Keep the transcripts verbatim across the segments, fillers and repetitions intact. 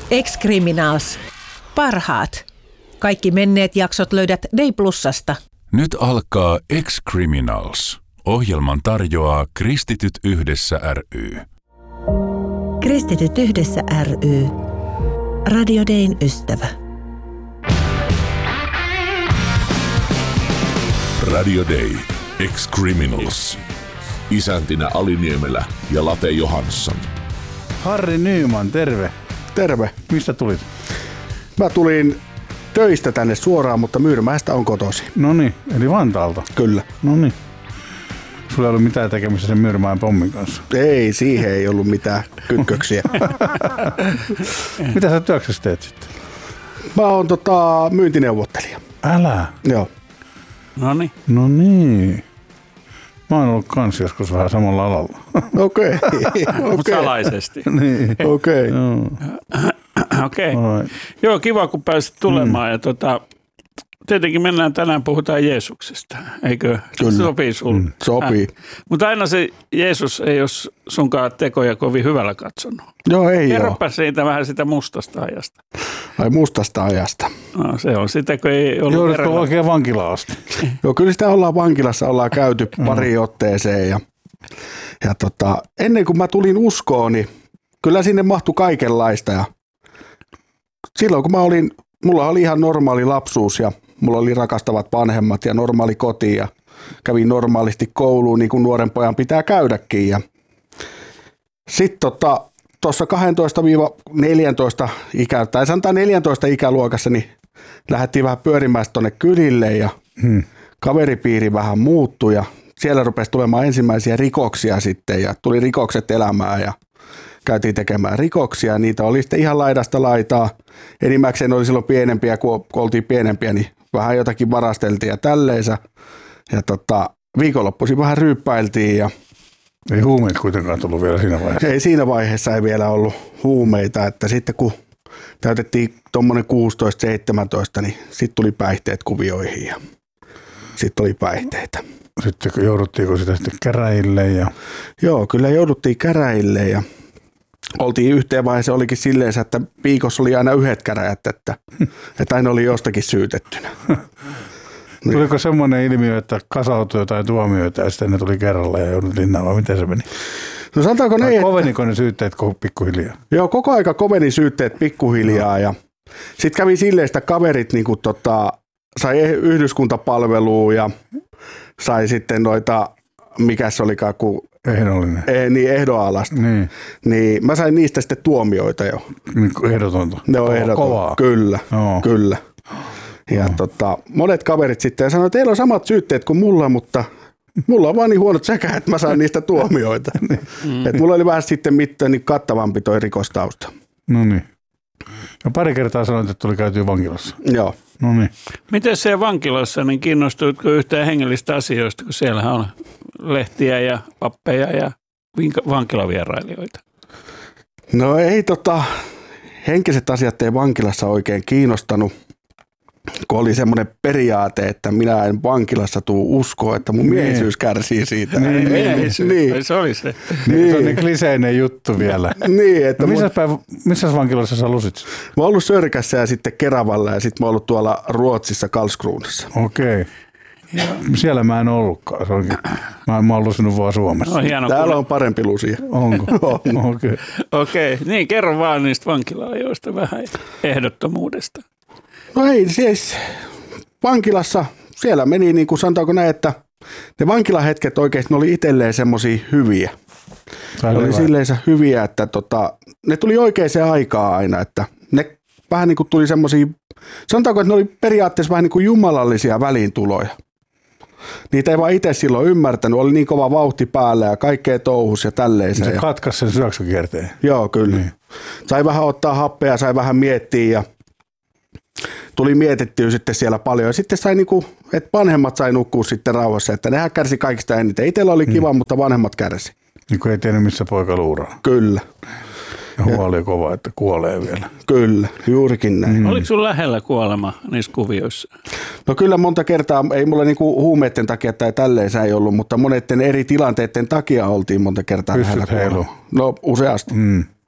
Ex-Criminals. Parhaat. Kaikki menneet jaksot löydät Day Plusasta. Nyt alkaa Ex-Criminals. Ohjelman tarjoaa Kristityt yhdessä ry. Kristityt yhdessä ry. Radio Dayn ystävä. Radio Day. Ex-Criminals. Isäntinä Ali Niemelä ja Late Johansson. Harri Nyman, terve. Terve. Mistä tulit? Mä tulin töistä tänne suoraan, mutta Myyrmäestä on kotosi. Noniin, eli Vantaalta? Kyllä. Noniin. Sulla ei ollut mitään tekemistä sen Myyrmäen pommin kanssa? Ei, siihen ei ollut mitään kytköksiä. Mitä sä työksessä teet sitten? Mä oon tota, myyntineuvottelija. Älä? Joo. Noniin. No niin. Mä oon ollut kans joskus vähän samalla alalla. Okei. Mutta salaisesti. Niin. Okei. Okei. Joo, kiva kun pääsit tulemaan. Mm. Ja tota, tietenkin mennään tänään, puhutaan Jeesuksesta, eikö? Kyllä. Sopii sulle? Mm, sopii. Äh. Mutta aina se Jeesus ei ole sunkaan tekoja kovin hyvällä katsonut. Joo, ei Kerropa ole. siitä vähän sitä mustasta ajasta. Ai mustasta ajasta. No, se on sitä, kun ei ollut Joudutko verellä. oikein vankilaan asti? Joo, kyllä sitä ollaan vankilassa, ollaan käyty pari otteeseen. Ja, ja tota, ennen kuin mä tulin uskoon, niin kyllä sinne mahtui kaikenlaista. Ja silloin kun mä olin, mulla oli ihan normaali lapsuus ja mulla oli rakastavat vanhemmat ja normaali koti ja kävin normaalisti kouluun niin kuin nuoren pojan pitää käydäkin. Ja sitten tota, tuossa kaksitoista neljätoista ikä, tai sanotaan neljätoista ikäluokassa, niin lähdettiin vähän pyörimään tuonne kylille ja hmm. kaveripiiri vähän muuttui ja siellä rupesi tulemaan ensimmäisiä rikoksia sitten ja tuli rikokset elämään ja käytiin tekemään rikoksia. Niitä oli sitten ihan laidasta laitaa. Enimmäkseen oli silloin pienempiä, kun oltiin pienempiä, niin vähän jotakin varasteltiin ja tälleensä. Ja tota, viikonloppuisin vähän ryyppäiltiin. Ja ei huumeet kuitenkaan tullut vielä siinä vaiheessa. Ei siinä vaiheessa ei vielä ollut huumeita. Että sitten kun täytettiin tuommoinen kuusitoista seitsemäntoista, niin sitten tuli päihteet kuvioihin ja sitten oli päihteitä. Sitten jouduttiinko sitä sitten käräjille? Ja joo, kyllä jouduttiin käräjille ja oltiin yhteen vaiheessa olikin silleen, että viikossa oli aina yhdet käräjät, että, että aina oli jostakin syytettynä. Tuliko semmoinen ilmiö, että kasautui jotain tuomioita ja sitten ne tuli kerralla ja joudut linnaan, vai miten se meni? No sanotaanko tai ne, koveniko ne syytteet pikkuhiljaa? Joo, koko aika koveni syytteet pikkuhiljaa no. Ja sitten kävi silleen, että kaverit niin kuin, tota, sai yhdyskuntapalvelua ja sai sitten noita, mikä se olikaan, kun ehdollinen. Eh, niin ehdonalasta. Niin. Niin mä sain niistä sitten tuomioita jo. Niin ehdotonta. Ne on ehdoton. Kovaa. Kyllä, no. kyllä. Ja no. tota, monet kaverit sitten sanoivat, että teillä on samat syytteet kuin mulla, mutta mulla on vaan niin huonot sekä, että mä saan niistä tuomioita. mm. Et mulla oli vähän sitten mitään niin kattavampi toi rikostausta. No niin. Ja pari kertaa sanoit, että tuli käytyä vankilassa. Joo. No niin. Miten siellä vankilassa, niin kiinnostuitko yhtään hengellistä asioista, kun siellä on lehtiä ja pappeja ja vankilavierailijoita? No ei tota, henkiset asiat ei vankilassa oikein kiinnostanut, kun oli semmoinen periaate, että minä en vankilassa tuu uskoa, että mun miehisyys kärsii siitä. Niin, miehisyys. Niin. Se oli se. Niin. Se on niin kliseinen juttu vielä. Niin, että no, missä, mun... päivä, missä vankilassa sä lusit? Mä oon ollut Sörkässä ja sitten Keravalla ja sitten mä oon ollut tuolla Ruotsissa Karlskronassa. Okei. Okay. Siellä mä en ollutkaan. Se onkin, mä, mä oon lusinut vaan Suomessa. No, hieno, täällä kuule. on parempi lusia. Onko? On. Okei. Okay. Okei, okay. Niin kerro vaan niistä vankila-ajoista vähän ehdottomuudesta. No ei siis vankilassa, siellä meni niin kuin sanotaanko näin, että ne vankilahetket oikeasti ne oli itselleen semmoisia hyviä. Ne oli silleensä hyviä, että tota, ne tuli oikeaan aikaan aina, että ne vähän niin kuin tuli semmoisia, sanotaanko, että ne oli periaatteessa vähän niin kuin jumalallisia väliintuloja. Niitä ei vaan itse silloin ymmärtänyt, oli niin kova vauhti päällä ja kaikkea touhus ja tälleen. Se katkaisi sen syöksykierteen. Joo, kyllä. Niin. Sai vähän ottaa happea, sai vähän miettiä ja tuli mietittyä sitten siellä paljon. Ja sitten sai niinku, että vanhemmat sai nukkua sitten rauhassa, että nehän kärsi kaikista eniten. Itsellä oli kiva, hmm. mutta vanhemmat kärsi. Niin kuin ei tiennyt, missä poika luuraa. Kyllä. Ja huoli oli kova, että kuolee vielä. Kyllä, juurikin näin. Mm. Oliko sun lähellä kuolema niissä kuvioissa? No kyllä monta kertaa, ei mulla niinku huumeiden takia tai tälleensä ei ollut, mutta monetten eri tilanteiden takia oltiin monta kertaa Pystyt lähellä kuolema. No useasti. Mm.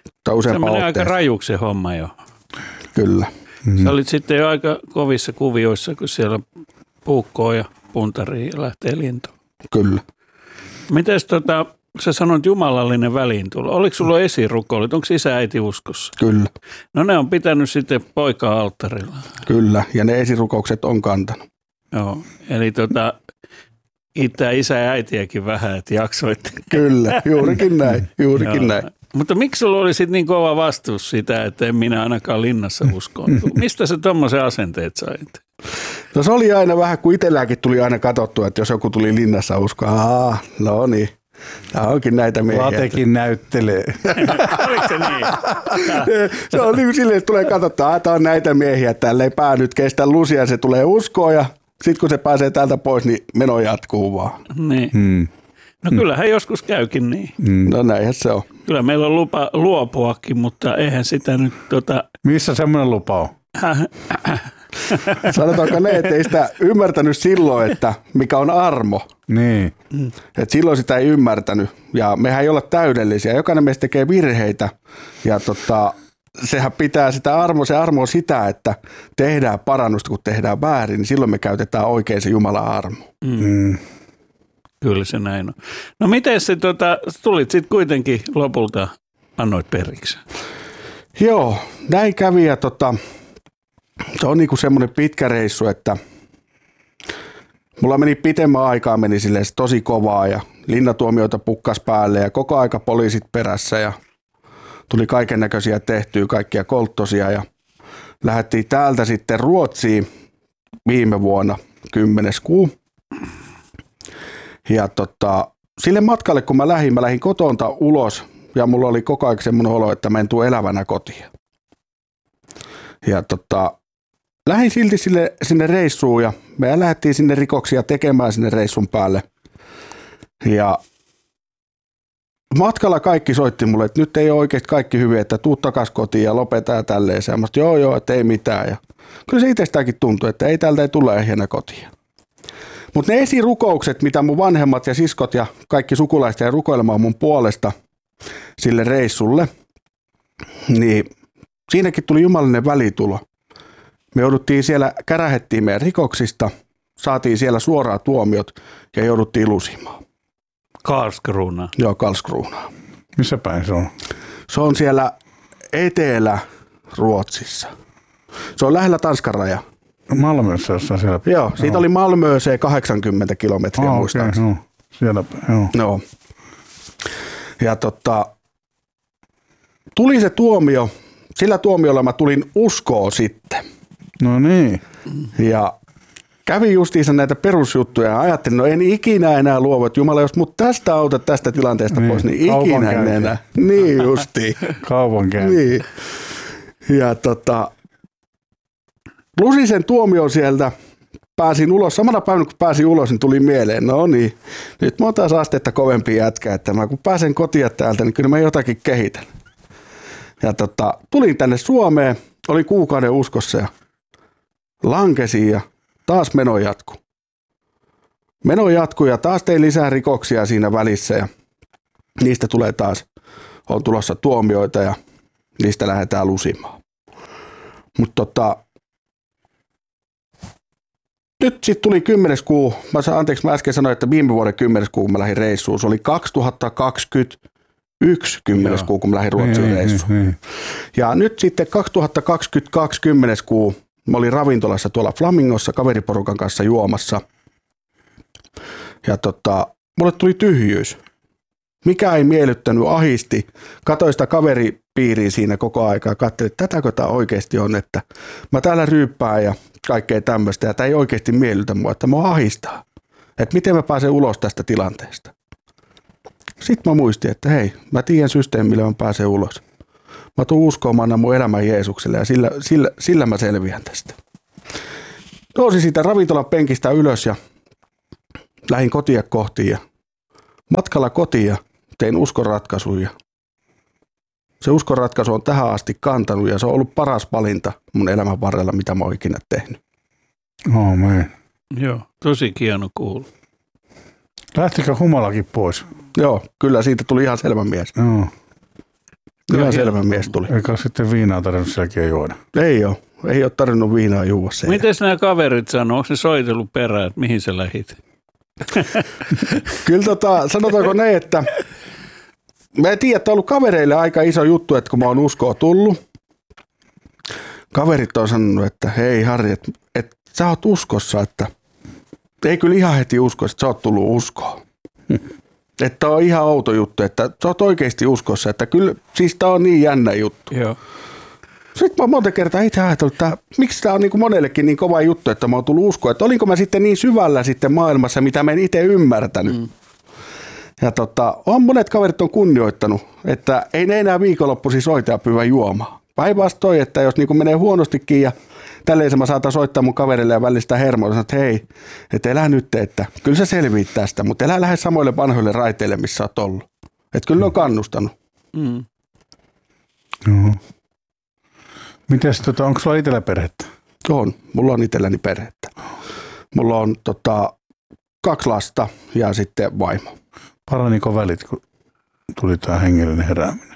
Tai Se useampaan menee aika otteeseen. rajuksi se homma jo. Kyllä. Sä olit sitten jo aika kovissa kuvioissa, kun siellä puukkoo ja puntarii ja lähtee lintuun. Kyllä. Mites tota, sä sanoit jumalallinen väliintulo. Oliko sulla esirukoulut? Onko isä äiti uskossa? Kyllä. No ne on pitänyt sitten poikaa alttarilla. Kyllä. Ja ne esirukoukset on kantanut. Joo. Eli tota, itää isä ja äitiäkin vähän, että jaksoitte. Kyllä. Juurikin näin. Juurikin Joo. näin. Mutta miksi sulla oli sitten niin kova vastuus sitä, että en minä ainakaan linnassa uskoon? Mistä sä tommoisen asenteet sait? No se oli aina vähän, kun itselläkin tuli aina katsottua, että jos joku tuli linnassa uskoa, aah, no niin, tämä onkin näitä miehiä. Latekin näyttelee. Oliko se niin? Se on niin kuin silleen, että tulee katsottua, että on näitä miehiä, tällä ei pää nyt kestä lusia, se tulee uskoa ja sitten kun se pääsee täältä pois, niin meno jatkuu vaan. Niin. Hmm. No kyllähän joskus käykin niin. Hmm. No näinhän se on. Kyllä meillä on lupa luopuakin, mutta eihän sitä nyt tota... Missä semmoinen lupa on? Sanotaanko ne, että ei sitä ymmärtänyt silloin, että mikä on armo. Niin. Et silloin sitä ei ymmärtänyt ja mehän ei olla täydellisiä. Jokainen meistä tekee virheitä ja tota, sehän pitää sitä armoa. Se armo on sitä, että tehdään parannusta, kun tehdään väärin, niin silloin me käytetään oikein se Jumalan armo. Mm. Kyllä se näin on. No miten se tota, tulit sitten kuitenkin lopulta, annoit periksi? Joo, näin kävi ja tota, se on niinku semmoinen pitkä reissu, että mulla meni pitemmän aikaa, meni silleen tosi kovaa ja linnatuomioita pukkas päälle ja koko aika poliisit perässä ja tuli kaiken näköisiä tehtyä, kaikkia kolttosia ja lähdettiin täältä sitten Ruotsiin viime vuonna kymmenes kuu. Ja tota, sille matkalle kun mä lähdin, mä lähdin kotonta ulos ja mulla oli koko ajan semmoinen olo, että mä en tule elävänä kotiin. Ja tota, lähdin silti sille, sinne reissuun ja me lähdettiin sinne rikoksia tekemään sinne reissun päälle. Ja matkalla kaikki soitti mulle, että nyt ei ole oikeasti kaikki hyvin, että tuu takas kotiin ja lopetaan ja tälleen. Ja mä sanoin, joo joo, että ei mitään. Ja kyllä se itsestäänkin tuntui, että ei täältä ei tule ehjänä kotiin. Mutta ne esirukoukset, mitä mun vanhemmat ja siskot ja kaikki sukulaiset ja rukoilemaan mun puolesta sille reissulle, niin siinäkin tuli jumalinen välitulo. Me jouduttiin siellä, kärähettiin meidän rikoksista, saatiin siellä suoraan tuomiot ja jouduttiin lusimaan. Karlskrona. Joo, Karlskrona. Missä päin se on? Se on siellä Etelä-Ruotsissa. Se on lähellä Tanskan raja. Malmössä jossain siellä. Joo, siitä oli Malmööseen kahdeksankymmentä kilometriä Ah, muistaakseni. okay, no. Siellä päin, joo. Joo. Ja tota, tuli se tuomio, sillä tuomiolla mä tulin uskoon sitten. No niin. Ja kävin justiinsa näitä perusjuttuja ja ajattelin, no en ikinä enää luovu, että Jumala, jos mut tästä autat tästä tilanteesta Niin, pois, niin ikinä en kaupankäynti. enää. Niin justiin. Kaupankäynti. Niin. Ja tota, lusin sen tuomion sieltä, pääsin ulos. Samana päivänä kun pääsin ulos, niin tuli mieleen, no niin, nyt mä oon taas astetta kovempi jätkä, että mä kun pääsen kotiin täältä, niin kyllä mä jotakin kehitän. Ja tota, tulin tänne Suomeen, oli kuukauden uskossa ja lankesin ja taas meno jatkui. Meno jatkui ja taas tein lisää rikoksia siinä välissä ja niistä tulee taas, on tulossa tuomioita ja niistä lähdetään lusimaan. Mutta tota, nyt sitten tuli kymmenes kuu, mä saan, anteeksi mä äsken sanoin, että viime vuoden kymmenes kuu kun mä lähdin reissuun, se oli kaksituhattakaksikymmentäyksi kymmenes Joo. kuu kun mä lähdin Ruotsiin Niin, reissuun. niin, niin. Ja nyt sitten kaksituhattakaksikymmentäkaksi kymmenes kuu, mä olin ravintolassa tuolla Flamingossa kaveriporukan kanssa juomassa. Ja tota, mulle tuli tyhjyys. Mikä ei miellyttänyt, ahisti. Katoin sitä kaveripiiriä siinä koko aikaa. Katselin, että tätäkö tämä oikeasti on, että mä täällä ryyppään ja kaikkea tämmöistä. Ja tämä ei oikeasti miellytä mua, että mua ahistaa. Että miten mä pääsen ulos tästä tilanteesta. Sitten mä muistin, että hei, mä tiedän systeemi, millä mä pääsen ulos. Mä tuun uskomaan mun elämän Jeesukselle ja sillä, sillä, sillä mä selviän tästä. Nousin siitä ravintolan penkistä ylös ja lähdin kotia kohti ja matkalla kotiin ja tein uskonratkaisuja. Se uskonratkaisu on tähän asti kantanut ja se on ollut paras valinta mun elämän varrella, mitä mä oon ikinä tehnyt. Amen. Joo, tosi hieno kuulla. Lähtikö humalakin pois? Joo, kyllä siitä tuli ihan selvä mies. Joo. Ihan selvä mies tuli. Eikä sitten viinaa tarvinnut sielläkin juoda. Ei ole. Ei ole tarvinnut viinaa juua se. Miten nämä kaverit sanoo? Onko ne soitellut perään, että mihin sä lähit? Kyllä tota, sanotaanko ne, että mä en tiedä, että on ollut kavereille aika iso juttu, että kun mä oon uskoa tullut. Kaverit on sanonut, että hei Harri, että, että sä oot uskossa, että ei kyllä ihan heti usko, että sä oot tullut uskoon. Että on ihan outo juttu, että sä oot oikeasti uskossa, että kyllä, siis tää on niin jännä juttu. Joo. Sitten mä oon monta kertaa itse ajatellut, että miksi tää on niin kuin monellekin niin kova juttu, että mä oon tullut uskoa, että olinko mä sitten niin syvällä sitten maailmassa, mitä mä en itse ymmärtänyt. Mm. Ja tota, on monet kaverit on kunnioittanut, että ei ne enää viikonloppuisin soita ja pyyvä juomaan. Päinvastoin, että jos niin kuin menee huonostikin ja tälleen mä saatan soittaa mun kaverille ja välistä hermoa, että hei, että elää nyt, että kyllä sä selviit tästä, mutta elää lähde samoille vanhoille raiteille, missä oot ollut. Että kyllä ne on kannustanut. Mm. Joo. Mites, tota, onko sulla itsellä perhettä? On, mulla on itselläni perhettä. Mulla on tota, kaksi lasta ja sitten vaimo. Paraniko välit, kun tuli tämä hengellinen herääminen?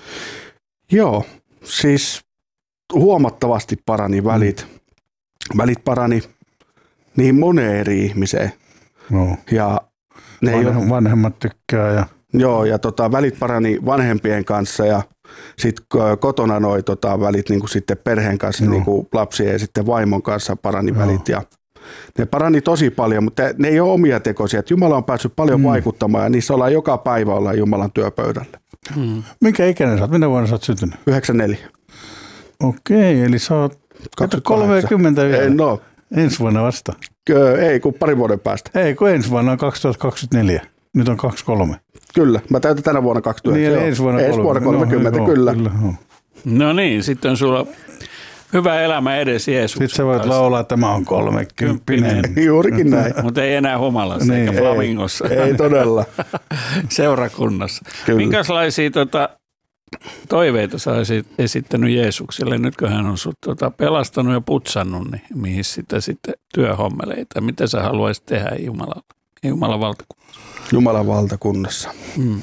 Joo, siis huomattavasti parani välit. Välit parani niin moneen eri ihmiseen. No. Ja ne Vanhem, ei ole, vanhemmat tykkää ja... joo, ja tota, välit parani vanhempien kanssa ja sitten kotona noi tota, välit niin kuin sitten perheen kanssa, Joo. niin kuin lapsien ja sitten vaimon kanssa parani Joo. välit. Ja ne parani tosi paljon, mutta ne ei ole omia tekoisia. Että Jumala on päässyt paljon mm. vaikuttamaan ja niissä ollaan joka päivä ollaan Jumalan työpöydällä. Mm. Minkä ikäinen sä oot? Minä vuonna sä oot syntynyt? yhdeksänkymmentäneljä. Okei, eli sä oot kolmekymmentä vielä. Ei, no, Ensi vuonna vasta. Kö, ei, kun parin vuoden päästä. Ei, kun ensi vuonna on kaksituhattakaksikymmentäneljä. Nyt on kaksikymmentäkolme. Kyllä, mä täytän tänä vuonna kaksikymmentä. Niin, eli ensi vuonna, ensi vuonna kolmekymmentä, no, kyllä. kyllä joo. No niin, sitten on sulla hyvä elämä edes Jeesuksen Sitten sä voit kanssa. laulaa, että tämä on kolmekymppinen. Juurikin näin. Mutta ei enää humalassa Niin. eikä flamingossa. Ei todella. Seurakunnassa. Kyllä. Minkälaisia tota, toiveita sä olisit esittänyt Jeesukselle, nyt kun hän on sut tota, pelastanut ja putsannut, niin mihin sitä sitten työhommeleita? Mitä sä haluaisit tehdä Jumalan, Jumalan valtakunnassa? Jumalan valtakunnassa. Mm.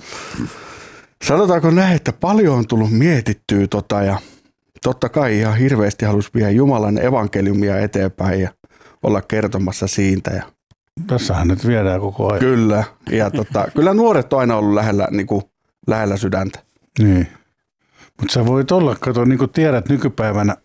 Sanotaanko näin, että paljon on tullut mietittyä tota ja totta kai ihan hirveästi halusi viedä Jumalan evankeliumia eteenpäin ja olla kertomassa siitä. Ja Tässähän nyt viedään koko ajan. kyllä, ja tota, kyllä nuoret on aina ollut lähellä, niin kuin, lähellä sydäntä. Niin. Mutta sä voit olla, kato, niin kuin tiedät nykypäivänä,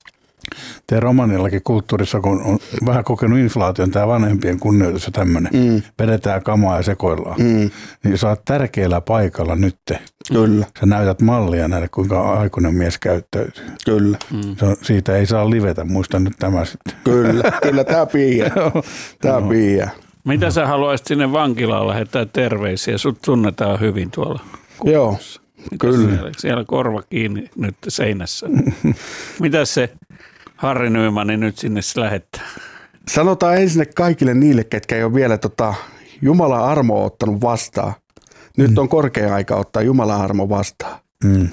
teidän romanillakin kulttuurissa, kun on vähän kokenut inflaation, tämä vanhempien kunnioitus ja tämmöinen, Mm. vedetään kamaa ja sekoillaan, Mm. niin sä oot tärkeällä paikalla nyt. Kyllä, Sä näytät mallia näille, kuinka aikuinen mies käyttäytyy. kyllä, Se on, siitä ei saa livetä, muista nyt tämä sitten. kyllä, kyllä tämä piiää, tämä piiää. Mitä sä haluaisit sinne vankilaan lähettää terveisiä? Sut tunnetaan hyvin tuolla. Joo, Mitäs kyllä. Siellä, siellä korva kiinni nyt seinässä. Mitä se Harri Nymani nyt sinne lähettää? Sanotaan ensin kaikille niille, ketkä ei ole vielä tota Jumalan armoa ottanut vastaan. Nyt on korkea aika ottaa Jumalan armo vastaan. Mm.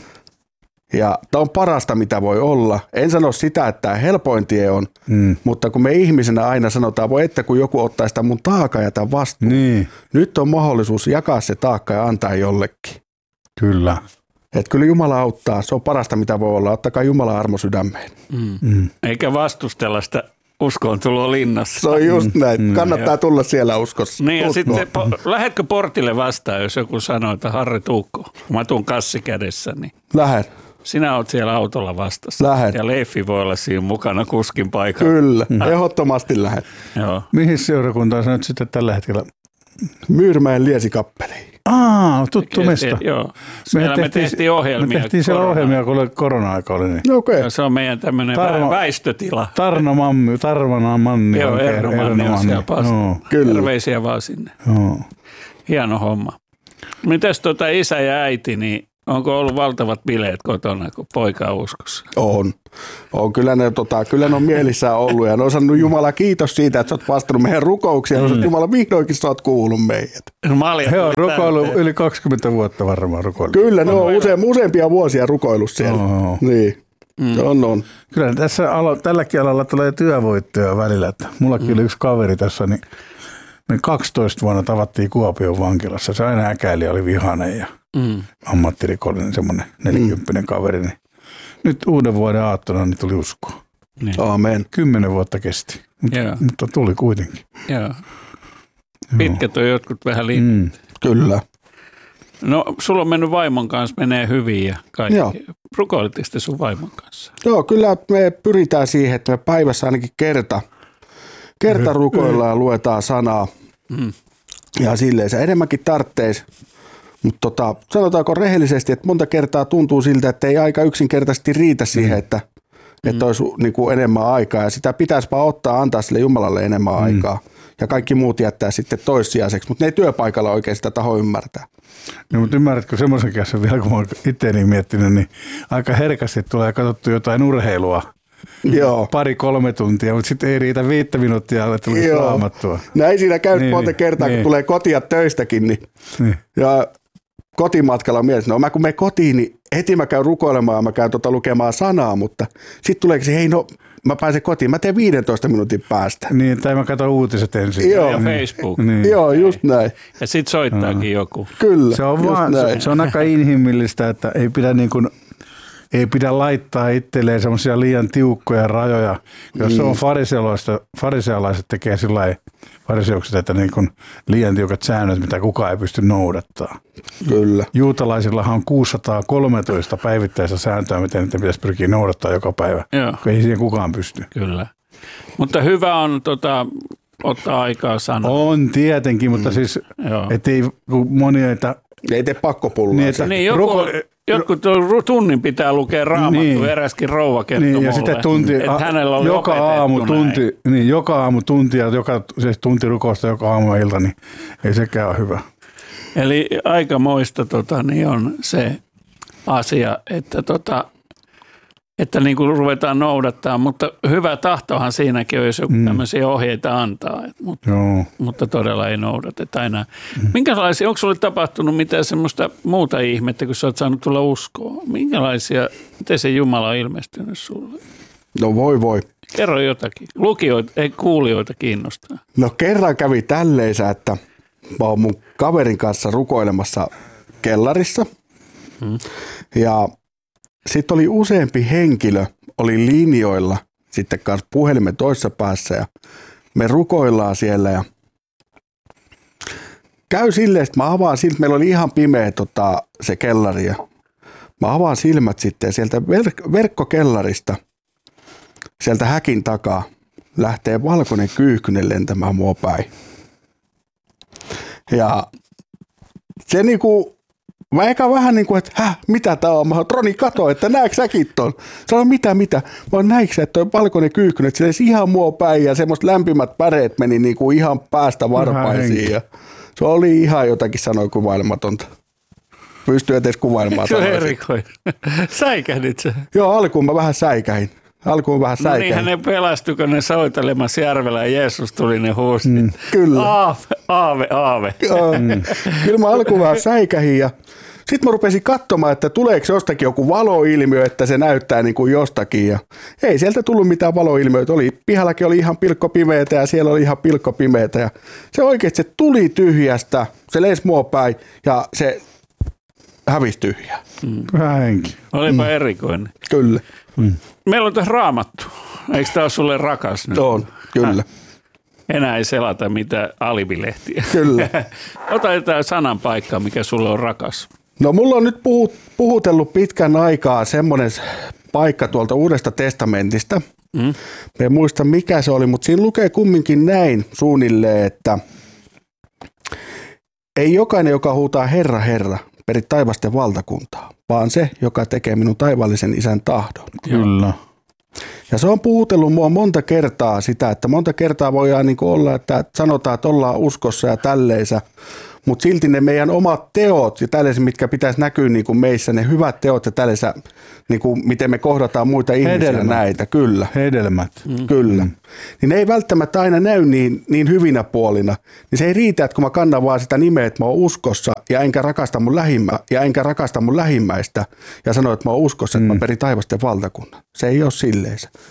Ja tämä on parasta, mitä voi olla. En sano sitä, että tämä helpoin tie on, Mm. mutta kun me ihmisenä aina sanotaan, voi että kun joku ottaa sitä mun taakka ja tämän vastuun. Niin, Nyt on mahdollisuus jakaa se taakka ja antaa jollekin. kyllä. Että kyllä Jumala auttaa. Se on parasta, mitä voi olla. Ottakaa Jumalan armo sydämeen. Mm. Mm. Eikä vastustella sitä uskoon tuloa linnassa. Se on just näin. Mm. Kannattaa tulla siellä uskossa. Niin ja Usko. sitten po- lähetkö portille vastaan, jos joku sanoo, että Harri Tuukko, kun mä tuun kassi kädessä, niin Lähden. sinä oot siellä autolla vastassa. Lähden. Ja Leiffi voi olla siinä mukana kuskin paikalla. Kyllä. Ehdottomasti lähden. Joo. Mihin seurakuntaan sä nyt sitten tällä hetkellä? Myyrmäen liesikappeliin. Aa, tuttu mesta. Joo. Siellä me tehtiin ohjelmia. Me tehtiin siellä korona- ohjelmia, kun oli korona-aika oli. Niin. No okei. Okay. Ja se on meidän tämmöinen Tarmo- väistötila. Tarno Mammi, Tarvana Manni. Joo, oikein, Erno Manni on siellä pasta. Joo, Kyllä. Terveisiä vaan sinne. joo. Hieno homma. Mitäs tuota isä ja äiti, niin onko ollut valtavat bileet kotona, kun poika on uskossa? On. on. Kyllä, ne, tota, kyllä ne on mielissään ollut ja ne on sanonut Jumala kiitos siitä, että sä oot vastannut meidän rukouksia. Mm. Ja Jumala vihdoinkin sä oot kuullut meidät. Malja He on tuli rukoillut täyteen. yli kaksikymmentä vuotta varmaan rukoillut. Kyllä, ne on use, useampia vuosia rukoillut siellä. Oo. Niin. Mm. On, on. Kyllä tässä alo, tälläkin alalla tulee työvoittoja välillä. Että mullakin mm. oli yksi kaveri tässä, niin me kaksitoista vuonna tavattiin Kuopion vankilassa. Se aina äkäili, oli vihainen ja Mm. ammattirikollinen, semmoinen nelikymppinen mm. kaveri. Niin nyt uuden vuoden aattona niin tuli uskoa. Niin. Aamen. Kymmenen vuotta kesti, mutta, mutta tuli kuitenkin. Joo. Pitkät on jotkut vähän liian. Mm. Kyllä. No, sulla on mennyt vaimon kanssa, menee hyvin ja kaikki. Joo. Rukoilitteko te sun vaimon kanssa? Joo, kyllä me pyritään siihen, että me päivässä ainakin kerta, kerta rukoillaan ja luetaan sanaa. Mm. Ja silleen se enemmänkin tartteisi. Mutta tota, sanotaanko rehellisesti, että monta kertaa tuntuu siltä, että ei aika yksinkertaisesti riitä siihen, että, että olisi niin kuin enemmän aikaa. Ja sitä pitäisi vaan ottaa, antaa sille Jumalalle enemmän mm. aikaa. Ja kaikki muut jättää sitten toissijaiseksi, mutta ne ei työpaikalla oikein sitä taho ymmärtää. No, mutta ymmärrätkö semmoisen kanssa vielä, kun olen itseäni miettinyt, niin aika herkästi tulee katsottu jotain urheilua. Joo. Pari-kolme tuntia, mutta sitten ei riitä viittä minuuttia, että tulisi raamattua. Näin siinä käy niin, monta kertaa, niin, kun tulee kotia töistäkin. Niin, niin. Ja kotimatkalla on mielessä, no mä kun menen kotiin, niin heti mä käyn rukoilemaan ja mä käyn tota lukemaan sanaa, mutta sitten tuleekin se, hei no, mä pääsen kotiin, mä teen viidentoista minuutin päästä. Niin, tai mä katson uutiset ensin. Joo. Ja Facebook. Niin. Joo, just näin. Ja sit soittaakin no. joku. Kyllä, se on, vaan, se, se on aika inhimillistä, että ei pidä, niin kuin, ei pidä laittaa itselleen semmoisia liian tiukkoja rajoja. Jos mm. on farisealaista, farisealaiset tekee sillä lailla fariseukset, että niin kuin liian tiukat säännöt, mitä kukaan ei pysty noudattamaan. Kyllä. Juutalaisillahan on kuusisataakolmetoista päivittäistä sääntöä, miten niitä pitäisi pyrkiä noudattaa joka päivä. Joo. Ei siihen kukaan pysty. Kyllä. Mutta hyvä on tota, ottaa aikaa sanoa. On tietenkin, mutta mm. siis ettei monia, että ei tee pakkopullaa. Niin, että niin, joku, ruko, jotkut tunnin pitää lukea raamattu, niin, eräskin rouva kertoo niin, mulle, ja sitten tunti, että hänellä on joka aamu tunti, niin, joka aamu tunti ja joka, siis tunti rukousta joka aamu ja ilta, niin ei sekään ole hyvä. Eli aikamoista tota, niin on se asia, että, tota, että niin kuin ruvetaan noudattaa, mutta hyvä tahtohan siinäkin on, jos joku mm. tämmöisiä ohjeita antaa, mutta, mutta todella ei noudateta enää. Mm. Minkälaisia, onko sinulle tapahtunut mitään semmoista muuta ihmettä, kun sä oot saanut tulla uskoon? Minkälaisia, miten se Jumala on ilmestynyt sulle? No voi voi. Kerro jotakin. Lukijoita, ei kuulijoita kiinnostaa. No kerran kävi tälleisä, että mä oon mun kaverin kanssa rukoilemassa kellarissa. Hmm. Ja sitten oli useampi henkilö, oli linjoilla sitten kanssa puhelimen toisessa päässä ja me rukoillaan siellä ja käy silleen, että mä avaan silmät, meillä oli ihan pimeä tota, se kellari ja mä avaan silmät sitten ja sieltä verk- verkkokellarista, sieltä häkin takaa lähtee valkoinen kyyhkynen lentämään mua päin. Ja se niinku, mä eka vähän niin kuin, että häh, mitä tää on? Mä oon, Roni, kato, että näetkö säkin ton? Sano, mitä, mitä? Mä oon, näetkö sä, että toi valkoinen kyyhkynen, että se edes ihan mua päin ja semmoista lämpimät päreet meni niin kuin ihan päästä varpaisiin. Ja se oli ihan jotakin sanoi kuvailematonta. Pystyy edes kuvailemaan. Se on erikoinen. Säikähdit sä? Joo, alkuun mä vähän säikähin. Alkuun vähän säikähin. No niinhän ne pelastui, kun ne soitelemassa järvellä ja Jeesus tuli ne huusit. Mm, kyllä. Aave, aave, aave. Mm. Kyllä mä alkuun vähän säikähin ja sitten mä rupesin katsomaan, että tuleeko jostakin joku valoilmiö, että se näyttää niin kuin jostakin. Ja ei sieltä tullut mitään valoilmiöitä. Oli, pihallakin oli ihan pilkkopimeetä ja siellä oli ihan pilkkopimeätä. Ja se oikeasti se tuli tyhjästä, se lensi mua päin ja se hävisi tyhjää. Mm. Vähän henki. Olipa mm. erikoinen. Kyllä. Mm. Meillä on tässä Raamattu. Eikö tämä ole sulle rakas nyt? On, kyllä. Enää ei selata mitään alibilehtiä. Kyllä. Ota jotain sanan paikkaa, mikä sulle on rakas. No mulla on nyt puhut, puhutellut pitkän aikaa semmoinen paikka tuolta Uudesta testamentista. Mm. Mä en muista mikä se oli, mutta siinä lukee kumminkin näin suunnilleen, että ei jokainen, joka huutaa Herra, Herra, peri taivasten valtakuntaa, vaan se, joka tekee minun taivaallisen isän tahdon. Kyllä. Ja se on puhutellut mua monta kertaa sitä, että monta kertaa voidaan niin kuin olla, että sanotaan, että ollaan uskossa ja tälleisä, mutta silti ne meidän omat teot ja tällaiset, mitkä pitäisi näkyä niin kuin meissä, ne hyvät teot ja tällaiset, niin kuin miten me kohdataan muita ihmisiä Hedelmät. näitä, kyllä. Hedelmät. Mm. Kyllä. Mm. Niin ne ei välttämättä aina näy niin, niin hyvinä puolina. Niin se ei riitä, että kun mä kannan vaan sitä nimeä, että mä oon uskossa ja enkä rakasta mun, lähimmä, ja enkä rakasta mun lähimmäistä ja sanon, että mä oon uskossa, mm. että mä perin taivasten valtakunnan. Se ei ole silleen.